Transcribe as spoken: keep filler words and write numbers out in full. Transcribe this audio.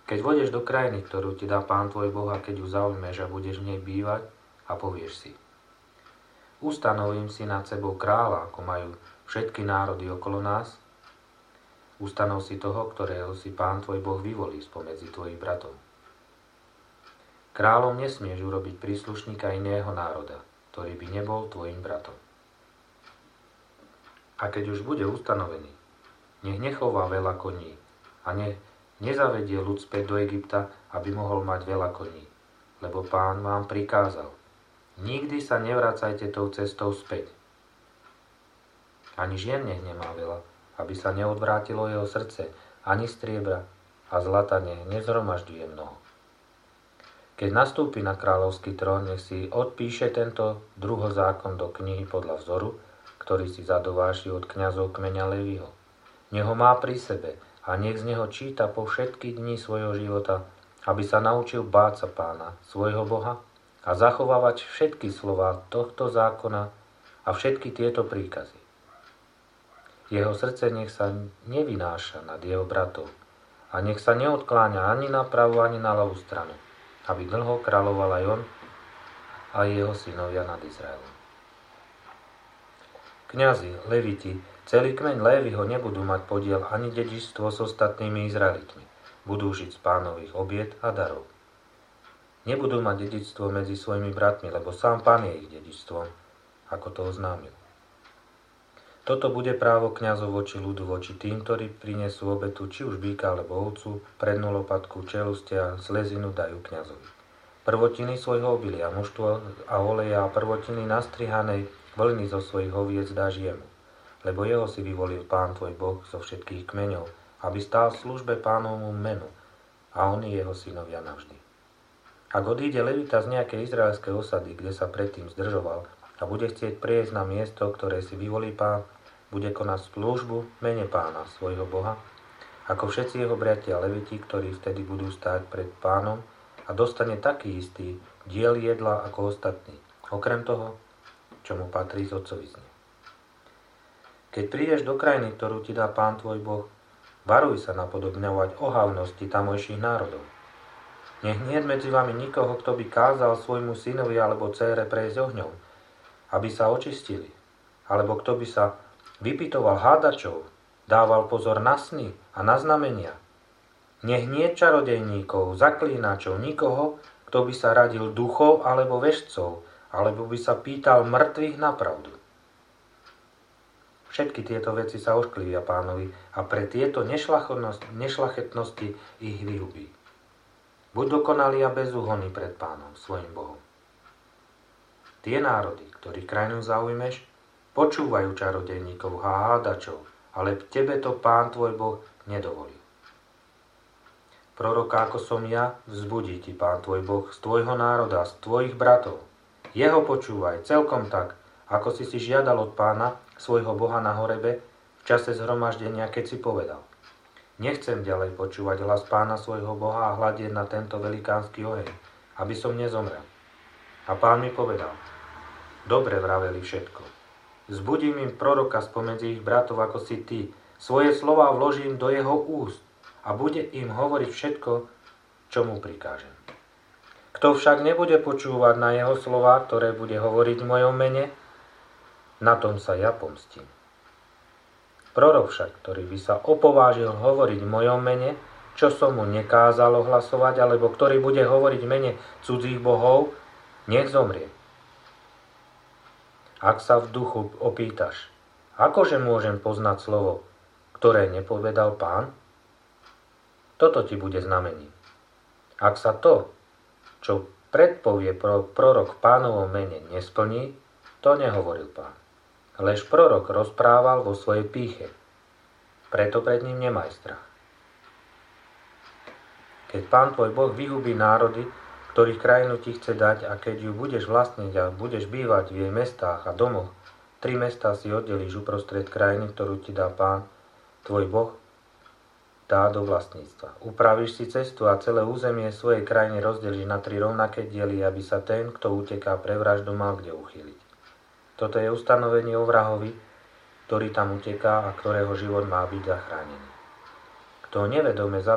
Keď vôjdeš do krajiny, ktorú ti dá Pán tvoj Boh, a keď ju zaujmeš a budeš v nej bývať, a povieš si: ustanovím si nad sebou kráľa, ako majú všetky národy okolo nás. Ustanov si toho, ktorého si Pán tvoj Boh vyvolí spomedzi tvojich bratov. Kráľom nesmieš urobiť príslušníka iného národa, ktorý by nebol tvojim bratom. A keď už bude ustanovený, nech nechová veľa koní a nech nezavedie ľud späť do Egypta, aby mohol mať veľa koní, lebo Pán vám prikázal: nikdy sa nevracajte tou cestou späť. Ani žien nech nemá veľa, aby sa neodvrátilo jeho srdce, ani striebra a zlata nech nezhromažďuje mnoho. Keď nastúpi na kráľovský trón, nech si odpíše tento druhozákon do knihy podľa vzoru, ktorý si zadováši od kňazov kmeňa Levího. Nech ho má pri sebe a nech z neho číta po všetky dni svojho života, aby sa naučil báť sa Pána, svojho Boha, a zachovávať všetky slová tohto zákona a všetky tieto príkazy. Jeho srdce nech sa nevynáša nad jeho bratov a nech sa neodkláňa ani na pravú, ani na ľavú stranu, aby dlho kráľoval aj on a jeho synovia nad Izraelom. Kňazi, leviti, celý kmeň Léviho nebudú mať podiel ani dedičstvo s ostatnými Izraelitmi. Budú žiť z Pánových obiet a darov. Nebudú mať dedičstvo medzi svojimi bratmi, lebo sám Pán je ich dedičstvom, ako to oznámil. Toto bude právo kňazov voči ľudu, voči tým, ktorí prinesú obetu, či už býka alebo ovcu, prednú lopatku, čelusť a slezinu dajú kňazovi. Prvotiny svojho obilia, mužstvo a oleja a prvotiny nastrihanej vlny zo svojich oviec dáš jemu, lebo jeho si vyvolil Pán tvoj Boh zo všetkých kmeňov, aby stál v službe Pánovmu menu, a oni jeho synovia navždy. Ak odíde levita z nejakej izraelskej osady, kde sa predtým zdržoval, a bude chcieť prejsť na miesto, ktoré si vyvolí Pán, bude konať službu mene Pána, svojho Boha, ako všetci jeho bratia leviti, ktorí vtedy budú stáť pred Pánom, a dostane taký istý diel jedla ako ostatní, okrem toho, čo mu patrí z otcovizne. Keď prídeš do krajiny, ktorú ti dá Pán tvoj Boh, varuj sa napodobňovať ohavnosti tamojších národov. Nech nie je medzi vami nikoho, kto by kázal svojmu synovi alebo dcére prejsť ohňom, aby sa očistili, alebo kto by sa vypytoval hádačov, dával pozor na sny a na znamenia. Nech nie čarodejníkov, zaklínačov, nikoho, kto by sa radil duchov alebo vešcov, alebo by sa pýtal mŕtvych na pravdu. Všetky tieto veci sa ošklivia Pánovi a pre tieto nešľachetnosti ich vyhubí. Buď dokonalý a bezúhonný pred Pánom, svojim Bohom. Tie národy, ktorých krajinu zaujmeš, počúvajú čarodejníkov a hádačov, ale tebe to Pán tvoj Boh nedovolí. Proroka, ako som ja, vzbudí ti Pán tvoj Boh z tvojho národa, z tvojich bratov. Jeho počúvaj celkom tak, ako si si žiadal od Pána, svojho Boha na horebe, v čase zhromaždenia, keď si povedal: nechcem ďalej počúvať hlas Pána svojho Boha a hľadieť na tento velikánsky oheň, aby som nezomrel. A Pán mi povedal: dobre vraveli všetko. Vzbudím im proroka spomedzi ich bratov, ako si ty. Svoje slová vložím do jeho úst a bude im hovoriť všetko, čo mu prikážem. Kto však nebude počúvať na jeho slová, ktoré bude hovoriť v mojom mene, na tom sa ja pomstím. Prorok však, ktorý by sa opovážil hovoriť v mojom mene, čo som mu nekázal ohlasovať, alebo ktorý bude hovoriť v mene cudzích bohov, nech zomrie. Ak sa v duchu opýtaš, akože môžem poznať slovo, ktoré nepovedal Pán? Toto ti bude znamením. Ak sa to, čo predpovie prorok v Pánovom mene, nesplní, to nehovoril Pán. Lež prorok rozprával vo svojej pýche. Preto pred ním nemaj strach. Keď Pán tvoj Boh vyhubí národy, ktorých krajinu ti chce dať, a keď ju budeš vlastniť a budeš bývať v jej mestách a domoch, tri mestá si oddelíš uprostred krajiny, ktorú ti dá Pán tvoj Boh, dá do vlastníctva. Upravíš si cestu a celé územie svojej krajiny rozdelíš na tri rovnaké diely, aby sa ten, kto uteká pre vraždu, mal kde uchýliť. Toto je ustanovenie o vrahovi, ktorý tam uteká a ktorého život má byť zachránený. Kto nevedome